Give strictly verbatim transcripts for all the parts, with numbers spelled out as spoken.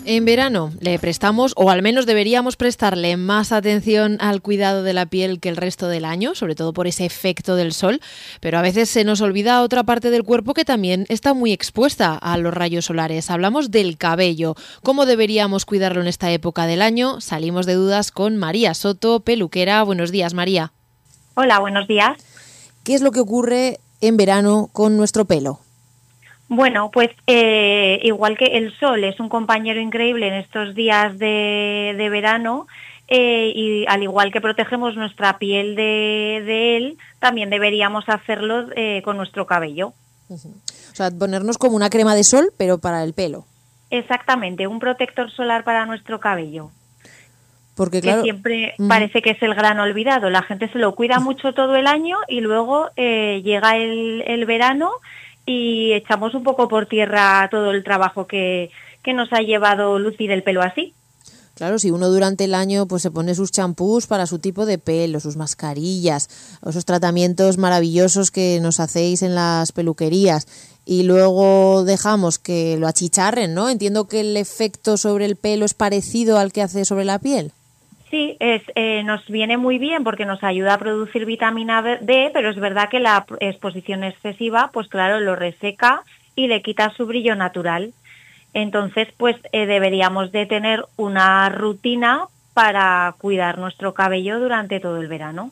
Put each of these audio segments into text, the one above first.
En verano le prestamos, o al menos deberíamos prestarle más atención al cuidado de la piel que el resto del año, sobre todo por ese efecto del sol, pero a veces se nos olvida otra parte del cuerpo que también está muy expuesta a los rayos solares. Hablamos del cabello. ¿Cómo deberíamos cuidarlo en esta época del año? Salimos de dudas con María Soto, peluquera. Buenos días, María. Hola, buenos días. ¿Qué es lo que ocurre en verano con nuestro pelo? Bueno, pues eh, igual que el sol es un compañero increíble en estos días de, de verano, eh, y al igual que protegemos nuestra piel de, de él, también deberíamos hacerlo eh, con nuestro cabello. Uh-huh. O sea, ponernos como una crema de sol, pero para el pelo. Exactamente, un protector solar para nuestro cabello. Porque claro, que siempre uh-huh. parece que es el gran olvidado. La gente se lo cuida mucho todo el año y luego eh, llega el, el verano y echamos un poco por tierra todo el trabajo que, que nos ha llevado lucir el pelo así. Claro, si uno durante el año pues se pone sus champús para su tipo de pelo, sus mascarillas, esos tratamientos maravillosos que nos hacéis en las peluquerías y luego dejamos que lo achicharren, ¿no? Entiendo que el efecto sobre el pelo es parecido al que hace sobre la piel. Sí, es, eh, nos viene muy bien porque nos ayuda a producir vitamina D, pero es verdad que la exposición excesiva, pues claro, lo reseca y le quita su brillo natural. Entonces, pues eh, deberíamos de tener una rutina para cuidar nuestro cabello durante todo el verano.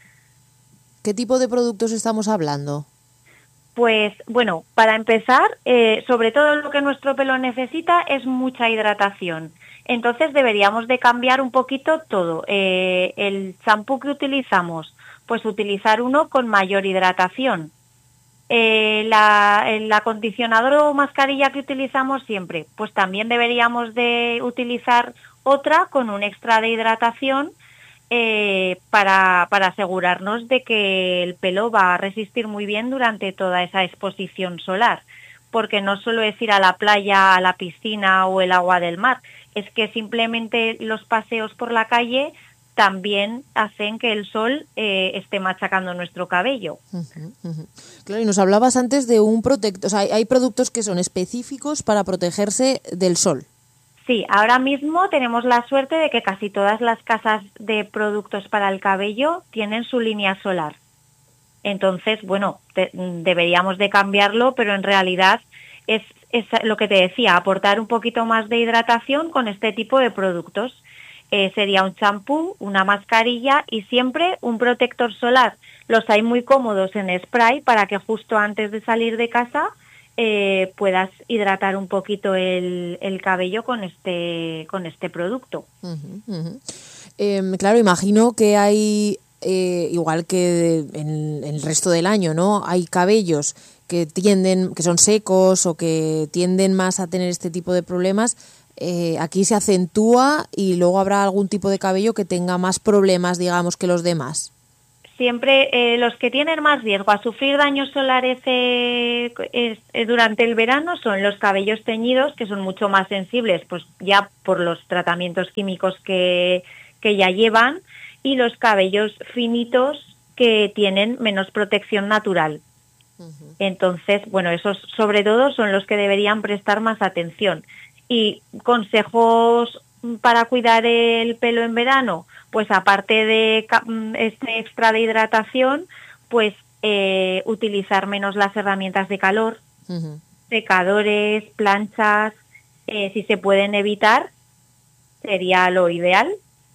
¿Qué tipo de productos estamos hablando? Pues bueno, para empezar, eh, sobre todo lo que nuestro pelo necesita es mucha hidratación. Entonces deberíamos de cambiar un poquito todo. Eh, el champú que utilizamos, pues utilizar uno con mayor hidratación. Eh, la, el acondicionador o mascarilla que utilizamos siempre, pues también deberíamos de utilizar otra con un extra de hidratación eh, para, para asegurarnos de que el pelo va a resistir muy bien durante toda esa exposición solar. Porque no solo es ir a la playa, a la piscina o el agua del mar, es que simplemente los paseos por la calle también hacen que el sol eh, esté machacando nuestro cabello. Uh-huh, uh-huh. Claro, y nos hablabas antes de un protector, o sea, hay, hay productos que son específicos para protegerse del sol. Sí, ahora mismo tenemos la suerte de que casi todas las casas de productos para el cabello tienen su línea solar. Entonces, bueno, te, deberíamos de cambiarlo, pero en realidad es, es lo que te decía, aportar un poquito más de hidratación con este tipo de productos. Eh, sería un champú, una mascarilla y siempre un protector solar. Los hay muy cómodos en spray para que justo antes de salir de casa eh, puedas hidratar un poquito el, el cabello con este, con este producto. Uh-huh, uh-huh. Eh, claro, imagino que hay... Eh, igual que en, en el resto del año, ¿no? Hay cabellos que tienden, que son secos o que tienden más a tener este tipo de problemas. Eh, aquí se acentúa y luego habrá algún tipo de cabello que tenga más problemas, digamos, que los demás. Siempre eh, los que tienen más riesgo a sufrir daños solares eh, eh, durante el verano son los cabellos teñidos, que son mucho más sensibles, pues ya por los tratamientos químicos que, que ya llevan, y los cabellos finitos que tienen menos protección natural. Uh-huh. Entonces, bueno, esos sobre todo son los que deberían prestar más atención. Y consejos para cuidar el pelo en verano, pues aparte de este extra de hidratación, pues eh, utilizar menos las herramientas de calor, uh-huh. secadores, planchas, eh, si se pueden evitar, sería lo ideal.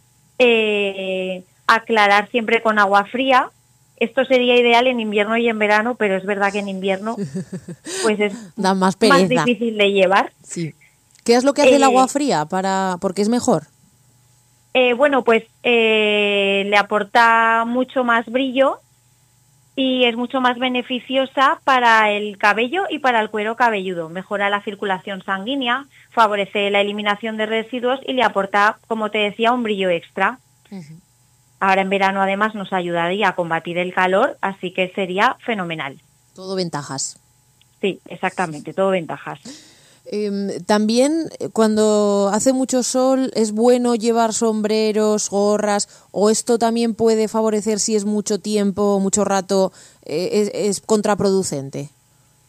Eh, aclarar siempre con agua fría. Esto sería ideal en invierno y en verano, pero es verdad que en invierno pues es da más pereza, más difícil de llevar. Sí. ¿Qué es lo que hace eh, el agua fría para porque es mejor? Eh, bueno, pues eh, le aporta mucho más brillo y es mucho más beneficiosa para el cabello y para el cuero cabelludo. Mejora la circulación sanguínea, favorece la eliminación de residuos y le aporta, como te decía, un brillo extra. Uh-huh. Ahora en verano además nos ayudaría a combatir el calor, así que sería fenomenal. Todo ventajas. Sí, exactamente, todo ventajas. Eh, también cuando hace mucho sol es bueno llevar sombreros, gorras, o esto también puede favorecer si es mucho tiempo, mucho rato, eh, es, es contraproducente.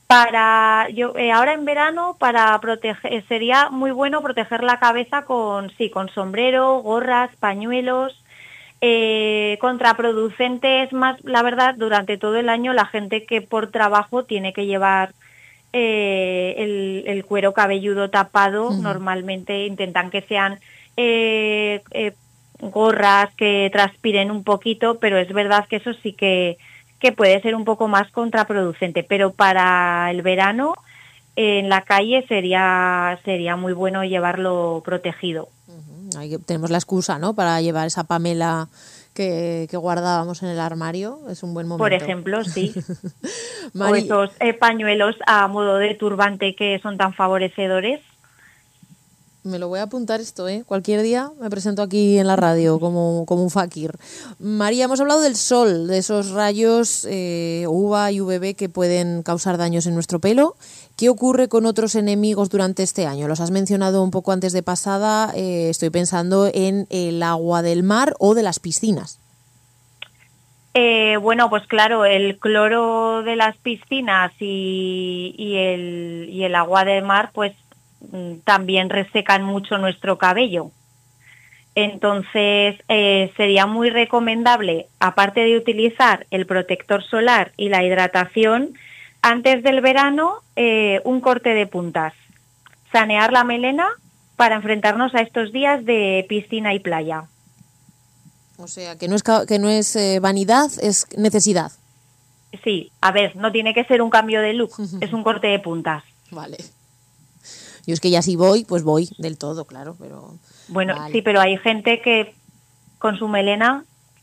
Para yo eh, ahora en verano para proteger sería muy bueno proteger la cabeza con sí con sombrero, gorras, pañuelos. Eh, contraproducentes más, la verdad, durante todo el año la gente que por trabajo tiene que llevar eh, el, el cuero cabelludo tapado, Ujú. normalmente intentan que sean eh, eh, gorras que transpiren un poquito, pero es verdad que eso sí que, que puede ser un poco más contraproducente, pero para el verano eh, en la calle sería, sería muy bueno llevarlo protegido. Ujú. Ahí tenemos la excusa, ¿no? Para llevar esa Pamela que, que guardábamos en el armario. Es un buen Por momento. ejemplo, sí. O Mari, esos eh, pañuelos a modo de turbante que son tan favorecedores. me lo voy a apuntar esto, ¿eh? Cualquier día me presento aquí en la radio como, como un fakir. María, hemos hablado del sol, de esos rayos eh, U V A y U V B que pueden causar daños en nuestro pelo. ¿Qué ocurre con otros enemigos durante este año? Los has mencionado un poco antes de pasada. Eh, estoy pensando en el agua del mar o de las piscinas. Eh, bueno, pues claro, el cloro de las piscinas y, y, el, y el agua del mar, pues mm, también resecan mucho nuestro cabello. Entonces, eh, sería muy recomendable, aparte de utilizar el protector solar y la hidratación, antes del verano, eh, un corte de puntas. Sanear la melena para enfrentarnos a estos días de piscina y playa. O sea, que no es, ca- que no es eh, vanidad, es necesidad. Sí, a ver, no tiene que ser un cambio de look, es un corte de puntas. Vale. Yo es que ya si voy, pues voy del todo, claro, pero Bueno, sí, vale. pero hay gente que con su melena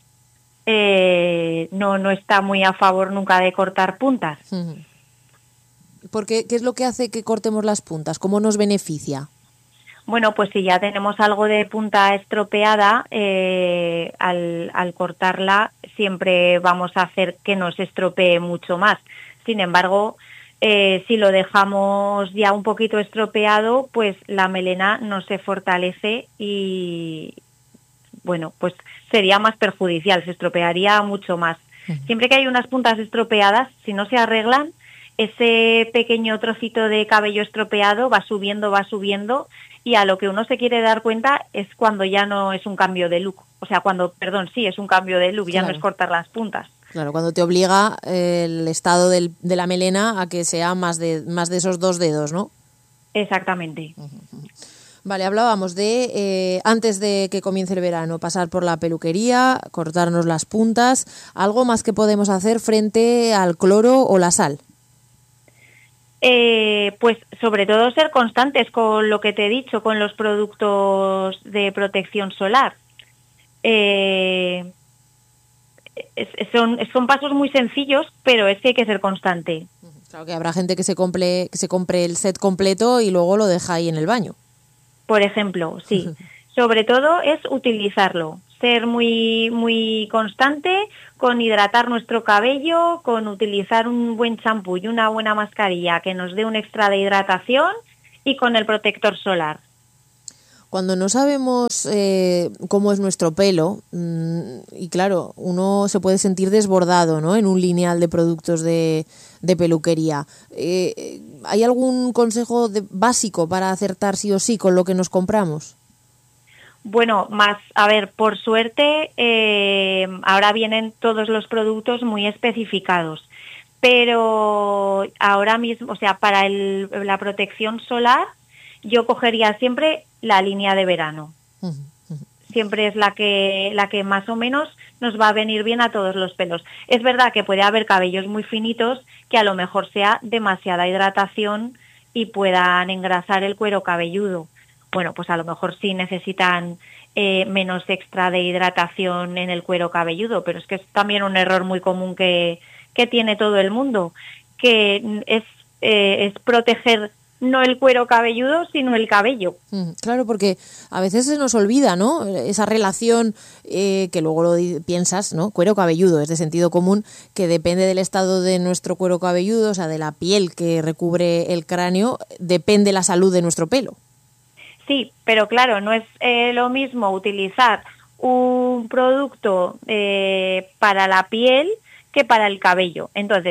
eh, no, no está muy a favor nunca de cortar puntas. Ujú. Porque, ¿qué es lo que hace que cortemos las puntas? ¿Cómo nos beneficia? Bueno, pues si ya tenemos algo de punta estropeada, eh, al, al cortarla siempre vamos a hacer que nos estropee mucho más. Sin embargo, eh, si lo dejamos ya un poquito estropeado, pues la melena no se fortalece y, bueno, pues sería más perjudicial, se estropearía mucho más. Siempre que hay unas puntas estropeadas, si no se arreglan, ese pequeño trocito de cabello estropeado va subiendo, va subiendo, y a lo que uno se quiere dar cuenta es cuando ya no es un cambio de look. O sea, cuando, perdón, sí, es un cambio de look, ya no es Claro, cortar las puntas. claro, cuando te obliga eh, el estado del- de la melena a que sea más de, más de esos dos dedos, ¿no? Exactamente. Vale, hablábamos de, eh, antes de que comience el verano, pasar por la peluquería, cortarnos las puntas. ¿Algo más que podemos hacer frente al cloro o la sal? Eh, pues sobre todo ser constantes con lo que te he dicho, con los productos de protección solar. Eh, es- son, son pasos muy sencillos, pero es que hay que ser constante. Claro que habrá gente que se compre, que se compre el set completo y luego lo deja ahí en el baño. Por ejemplo, sí. Sobre todo es utilizarlo, ser muy, muy constante con hidratar nuestro cabello, con utilizar un buen champú y una buena mascarilla que nos dé un extra de hidratación y con el protector solar. Cuando no sabemos eh, cómo es nuestro pelo, mmm, y claro, uno se puede sentir desbordado, ¿no? En un lineal de productos de, de peluquería. Eh, ¿Hay algún consejo de- básico para acertar sí o sí con lo que nos compramos? Bueno, más, a ver, por suerte, eh, ahora vienen todos los productos muy especificados, pero ahora mismo, o sea, para el- la protección solar, yo cogería siempre la línea de verano. Ujú. Siempre es la que, la que más o menos nos va a venir bien a todos los pelos. Es verdad que puede haber cabellos muy finitos que a lo mejor sea demasiada hidratación y puedan engrasar el cuero cabelludo. Bueno, pues a lo mejor sí necesitan eh, menos extra de hidratación en el cuero cabelludo, pero es que es también un error muy común que, que tiene todo el mundo, que es, eh, es proteger no el cuero cabelludo, sino el cabello. Mm, Claro, porque a veces se nos olvida, ¿no? Esa relación eh, que luego lo di- piensas, ¿no? Cuero cabelludo, es de sentido común, que depende del estado de nuestro cuero cabelludo, o sea, de la piel que recubre el cráneo, depende la salud de nuestro pelo. Sí, pero claro, no es eh, lo mismo utilizar un producto eh, para la piel que para el cabello. Entonces,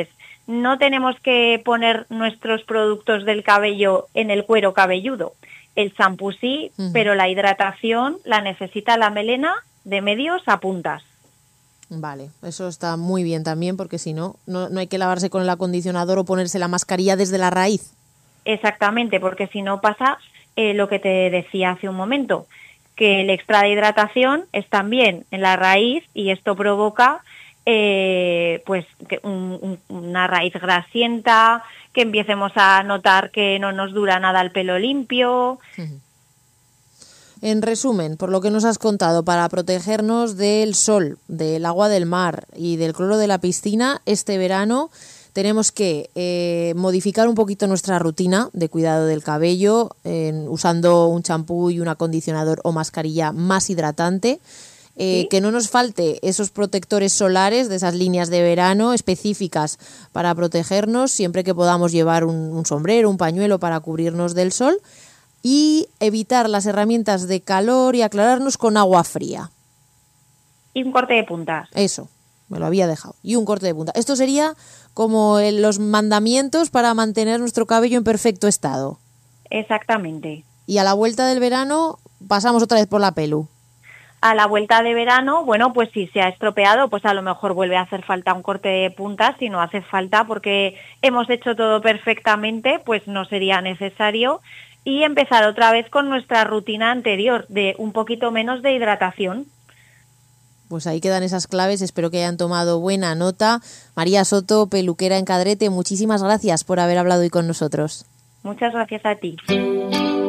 no tenemos que poner nuestros productos del cabello en el cuero cabelludo. El champú sí, uh-huh. pero la hidratación la necesita la melena de medios a puntas. Vale, eso está muy bien también, porque si no, no, no hay que lavarse con el acondicionador o ponerse la mascarilla desde la raíz. Exactamente, porque si no pasa eh, lo que te decía hace un momento, que el extra de hidratación es también en la raíz y esto provoca eh, pues que un, un, una raíz grasienta, que empecemos a notar que no nos dura nada el pelo limpio. Uh-huh. En resumen, por lo que nos has contado, para protegernos del sol, del agua del mar y del cloro de la piscina, este verano tenemos que eh, modificar un poquito nuestra rutina de cuidado del cabello, eh, usando un champú y un acondicionador o mascarilla más hidratante, eh, ¿Sí? que no nos falte esos protectores solares de esas líneas de verano específicas para protegernos, siempre que podamos llevar un, un sombrero, un pañuelo para cubrirnos del sol, y evitar las herramientas de calor y aclararnos con agua fría. Y un corte de puntas. Eso, me lo había dejado. Y un corte de punta. Esto sería como el, los mandamientos para mantener nuestro cabello en perfecto estado. Exactamente. Y a la vuelta del verano pasamos otra vez por la pelu. A la vuelta de verano, bueno, pues si se ha estropeado, pues a lo mejor vuelve a hacer falta un corte de puntas. Si no hace falta porque hemos hecho todo perfectamente, pues no sería necesario. Y empezar otra vez con nuestra rutina anterior de un poquito menos de hidratación. Pues ahí quedan esas claves, espero que hayan tomado buena nota. María Soto, peluquera en Cadrete, muchísimas gracias por haber hablado hoy con nosotros. Muchas gracias a ti.